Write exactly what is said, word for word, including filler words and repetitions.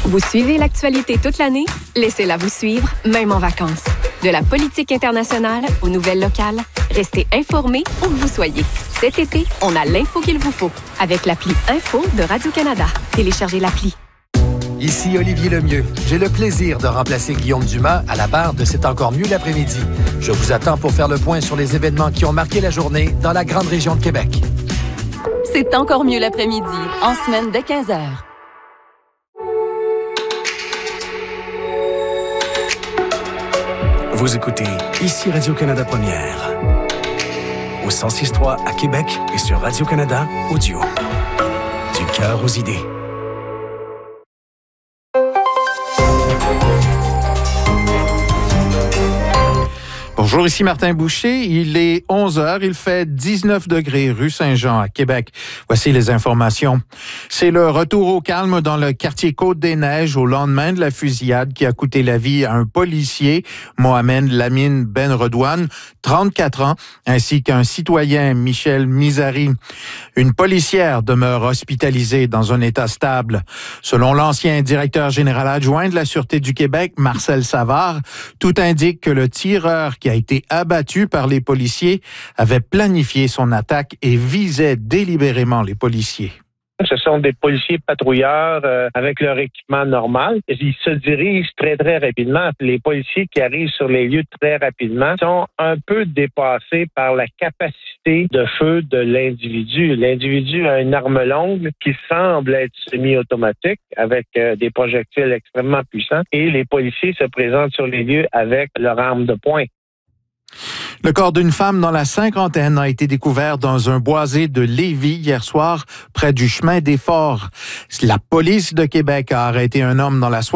Vous suivez l'actualité toute l'année? Laissez-la vous suivre, même en vacances. De la politique internationale aux nouvelles locales, restez informés où que vous soyez. Cet été, on a l'info qu'il vous faut avec l'appli Info de Radio-Canada. Téléchargez l'appli. Ici Olivier Lemieux. J'ai le plaisir de remplacer Guillaume Dumas à la barre de C'est encore mieux l'après-midi. Je vous attends pour faire le point sur les événements qui ont marqué la journée dans la grande région de Québec. C'est encore mieux l'après-midi, en semaine dès quinze heures. Vous écoutez ici Radio-Canada Première. Au cent six point trois à Québec et sur Radio-Canada Audio. Du cœur aux idées. Bonjour, ici Martin Boucher. Il est onze heures, il fait dix-neuf degrés rue Saint-Jean à Québec. Voici les informations. C'est le retour au calme dans le quartier Côte-des-Neiges au lendemain de la fusillade qui a coûté la vie à un policier, Mohamed Lamine Ben Redouane, trente-quatre ans, ainsi qu'un citoyen, Michel Misari. Une policière demeure hospitalisée dans un état stable. Selon l'ancien directeur général adjoint de la Sûreté du Québec, Marcel Savard, tout indique que le tireur qui a été abattu par les policiers avait planifié son attaque et visait délibérément les policiers. Ce sont des policiers patrouilleurs euh, avec leur équipement normal. Ils se dirigent très, très rapidement. Les policiers qui arrivent sur les lieux très rapidement sont un peu dépassés par la capacité de feu de l'individu. L'individu a une arme longue qui semble être semi-automatique avec euh, des projectiles extrêmement puissants et les policiers se présentent sur les lieux avec leur arme de poing. Le corps d'une femme dans la cinquantaine a été découvert dans un boisé de Lévis hier soir, près du chemin des Forts. La police de Québec a arrêté un homme dans la